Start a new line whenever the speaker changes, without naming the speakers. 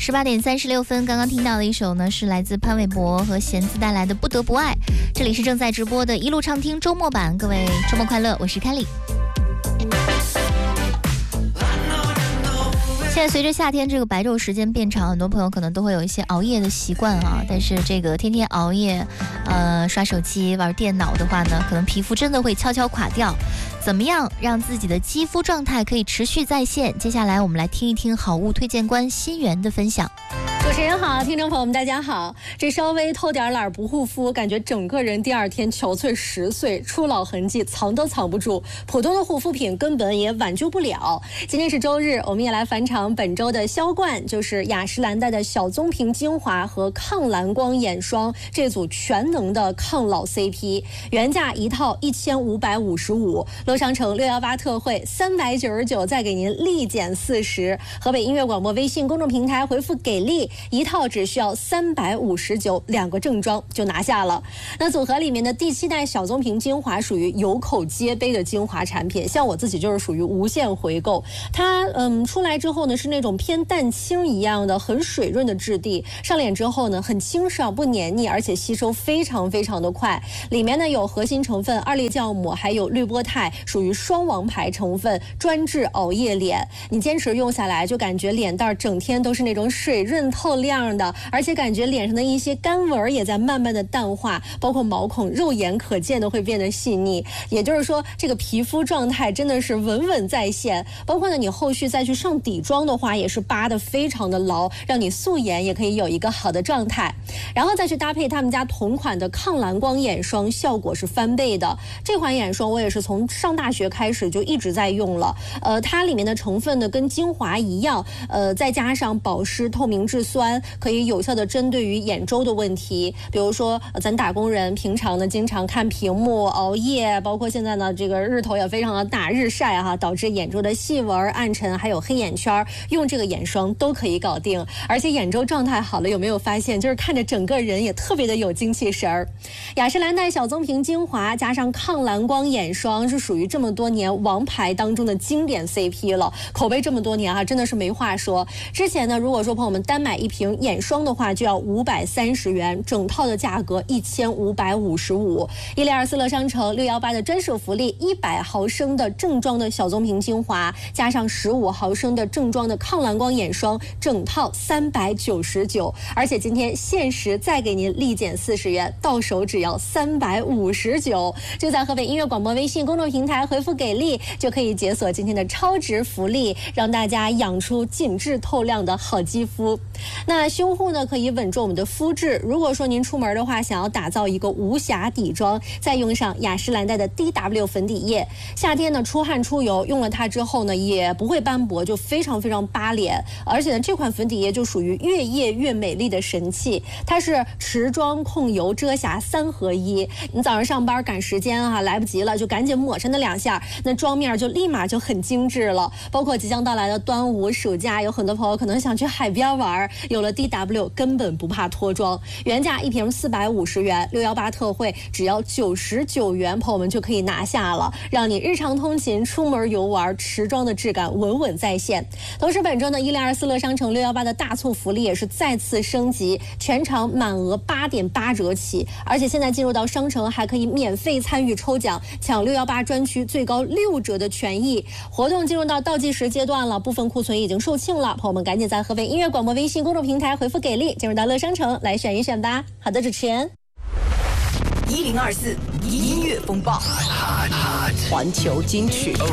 18:36，刚刚听到的一首呢是来自潘玮柏和弦子带来的《不得不爱》。这里是正在直播的一路畅听周末版，各位周末快乐，我是凯里。现在随着夏天这个白昼时间变长，很多朋友可能都会有一些熬夜的习惯啊。但是这个天天熬夜，刷手机、玩电脑的话呢，可能皮肤真的会悄悄垮掉。怎么样让自己的肌肤状态可以持续在线？接下来我们来听一听好物推荐官新源的分享。
主持人好，听众朋友们大家好。这稍微偷点懒不护肤，感觉整个人第二天憔悴10岁，初老痕迹藏都藏不住，普通的护肤品根本也挽救不了。今天是周日，我们也来返场本周的销冠，就是雅诗兰黛的小棕瓶精华和抗蓝光眼霜这组全能的抗老 CP， 原价一套1555，乐商城618特惠399，再给您立减40。河北音乐广播微信公众平台回复给力，一套只需要359，2个正装就拿下了。那组合里面的第7代小棕瓶精华属于有口皆碑的精华产品，像我自己就是属于无限回购。它出来之后呢，是那种偏淡青一样的很水润的质地，上脸之后呢很清爽不黏腻，而且吸收非常非常的快。里面呢有核心成分2裂酵母，还有绿波肽，属于双王牌成分，专治熬夜脸。你坚持用下来，就感觉脸蛋整天都是那种水润透亮的，而且感觉脸上的一些干纹也在慢慢的淡化，包括毛孔肉眼可见的会变得细腻。也就是说，这个皮肤状态真的是稳稳在线。包括呢，你后续再去上底妆的话，也是扒得非常的牢，让你素颜也可以有一个好的状态。然后再去搭配他们家同款的抗蓝光眼霜，效果是翻倍的。这款眼霜我也是从上大学开始就一直在用了。它里面的成分呢跟精华一样，再加上保湿透明质酸，可以有效的针对于眼周的问题。比如说咱打工人平常呢经常看屏幕熬夜，包括现在呢这个日头也非常的大，日晒哈，导致眼周的细纹暗沉还有黑眼圈，用这个眼霜都可以搞定。而且眼周状态好了，有没有发现就是看着整个人也特别的有精气神儿。雅诗兰黛小棕瓶精华加上抗蓝光眼霜是属于这么多年王牌当中的经典 CP 了，口碑这么多年真的是没话说。之前呢如果说朋友们单买一瓶眼霜的话就要530元，整套的价格1555。124乐商城618的专属福利，100毫升的正装的小棕瓶精华加上15毫升的正装的抗蓝光眼霜，整套399。而且今天限时再给您立减40元，到手只要359。就在河北音乐广播微信公众平台回复给力，就可以解锁今天的超值福利，让大家养出紧致透亮的好肌肤。那修护呢可以稳住我们的肤质，如果说您出门的话想要打造一个无瑕底妆，再用上雅诗兰黛的 DW 粉底液，夏天呢出汗出油，用了它之后呢也不会斑驳，就非常非常扒脸。而且呢这款粉底液就属于越液越美丽的神器，它是持妆控油遮瑕3合1。你早上上班赶时间来不及了，就赶紧抹上那2下，那妆面就立马就很精致了。包括即将到来的端午暑假，有很多朋友可能想去海边玩，有了 DW 根本不怕脱妆。原价一瓶450元，618特惠只要99元，朋友们就可以拿下了，让你日常通勤出门游玩持妆的质感稳稳在线。同时本周呢1024乐商城618的大促福利也是再次升级，全场满额8.8折起，而且现在进入到商城还可以免费参与抽奖，抢618专区最高6折的权益。活动进入到倒计时阶段了，部分库存已经售罄了，朋友们赶紧在河北音乐广播微信公众平台回复给力，进入到乐商城来选一选吧。好的，主持人
1024音乐风暴，环球金曲。